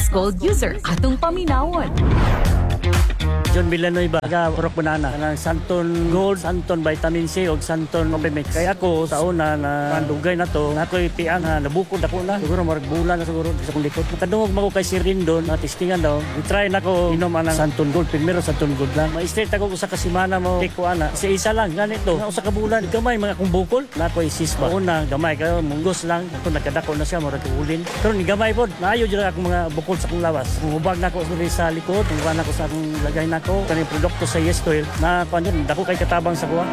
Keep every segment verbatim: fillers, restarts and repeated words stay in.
Plus Gold user atong paminawon. John Villanueva, taga Urok Banana, ng Santon Gold, Santon Vitamin C o Santon Copimix. Kaya ako sa una na mandugay na to, na ako'y pian na nabukod ako na. Siguro marag bulan na siguro sa kong likod. Makadungog mo ko kay Sir Rindon, na testingan daw. I-try na ko inom ang Santon Gold. Primero Santon Gold lang. Ma-straight ako sa kasimana mo. Take ko ana. Isa-isa lang. Ganito. Na usa ka bulan. Gamay mga kong bukol. Na ako'y sispa. Una, gamay kayo. Munggos lang. Ako nagkadako na siya. Marag ulin. Pero ni gamay po. Naayo dyan akong mga bukol sa kong lawas. Hubag na ako sa likod. Hubag na ako sa akong lagay na ko kaning produkto sa Yes Oil na kuan yun dako kay katabang sa kuha.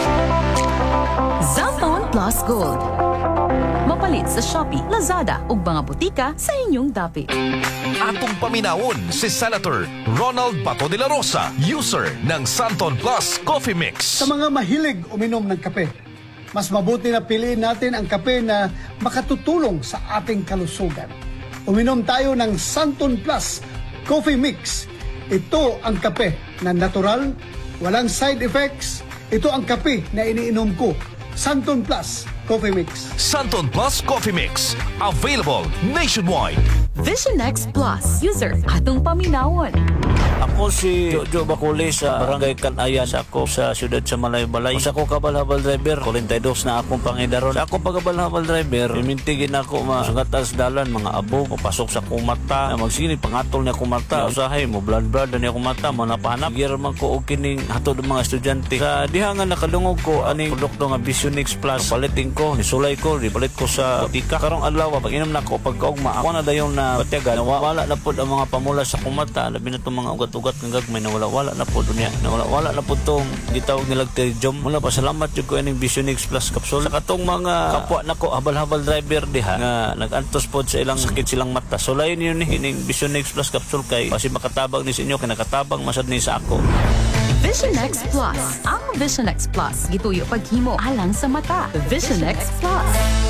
Zafon Plus Gold. Mapalit sa Shopee, Lazada ug mga butika sa inyong dapit. Atong paminawon si Senator Ronald Bato de la Rosa, user ng Santon Plus Coffee Mix. Sa mga mahilig uminom ng kape, mas mabuti na piliin natin ang kape na makatutulong sa ating kalusugan. Uminom tayo ng Santon Plus Coffee Mix. Ito ang kape na natural, walang side effects. Ito ang kape na iniinom ko. Santon Plus Coffee Mix. Santon Plus Coffee Mix. Available nationwide. Vision X Plus user atong paminawon. Ako si Jojo Baculi sa Barangay Kanayan sa ako sa siyudad sa Malaybalay. Sa ako kabal-habal driver, forty-two na akong pangidaron. Sa ako pagkabal-habal driver, imintigin ako masugatas dalan, mga abo, papasok sa akong mata, na magsini, pangatol niya akong mata. Usahay mo, blood-blood na niya akong mata, manapahanap. Giraman ko o kining hatod ng mga estudyante. Sa dihangan nakalungog ko, aning produkto nga Vision X Plus, palitin ko, nisulay ko, ripalit ko sa tika. Karong adlaw, pag inom na ko, pagkaugma, ako na dayon na batyagan, nawala na po ang mga pamula sa akong mata, labi na itong mga ugat-ugat ng gagmay na wala-wala na po dunya. Na wala-wala na po itong gitawag nilag Terjom. Mula pa, salamat yung ko yung Vision X Plus capsule. Sa katong mga kapwa na ko, habal-habal driver diha, nga nag-antos po sa ilang sakit silang mata. So, layon yun ni yung Vision X Plus capsule kay kasi makatabang ni sa inyo, kaya nakatabang masad ni sa ako. Vision X Plus. Ang Vision X Plus gituyo paghimo alang sa mata. Vision X Plus.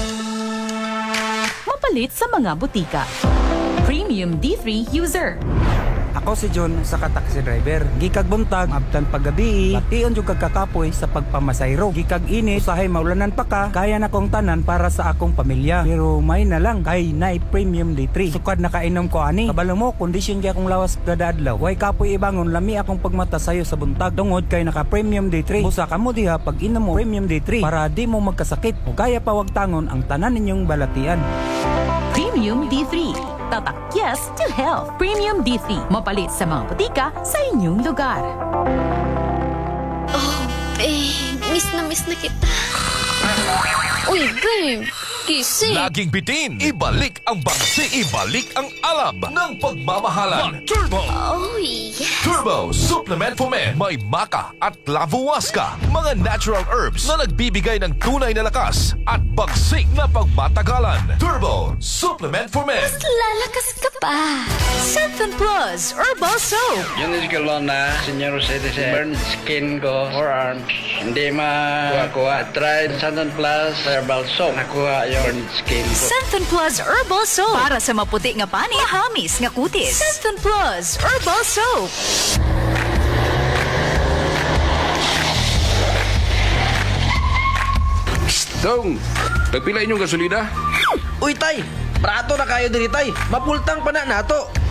Mapalit sa mga butika. Premium D three user. Ako si John sa taxi driver. Gikag buntag, abtan paggabi, bation jud kag kakapoy sa pagpamasayro. Gikag init, usahay maulanan pa ka, kaya na kong tanan para sa akong pamilya. Pero may na lang kay nay Premium D three. Sukad nakainom ko ani. Kabalo mo, kondisyon kay akong lawas kada adlaw. Way kapoy ibangon, lami akong pagmata sayo sa buntag. Tungod kay naka Premium D three. Busa ka mo diha pag inom mo Premium D three para di mo magkasakit. O kaya pa wag tangon ang tanan ninyong balatian. Premium D three. Tatak yes to health. Premium D three. Mapalit sa mga butika sa inyong lugar. Oh, babe. Miss na miss na kita. Uy, babe. Gising. Laging bitin, ibalik ang bangsi, ibalik ang alab ng pagmamahalan. Turbo! Oh, yes. Turbo Supplement for Men. May maca at lavuwaska, mga natural herbs na nagbibigay ng tunay na lakas at bagsik na pagmatagalan. Turbo Supplement for Men. Lalakas ka pa. Santon Plus Herbal Soap. Yun is ko na senior citizen. Burn skin ko, forearms. Hindi ma-kuha-kuha. Try Santon Plus Herbal Soap. Nakuha yung burn skin ko. Santon Plus Herbal Soap. Para sa maputi nga pani, mahamis nga kutis. Santon Plus Herbal Soap. Dong, nagpila inyong gasolina? Uy, tay! Prato na kayo diri, tay! Mapultang pa na nato!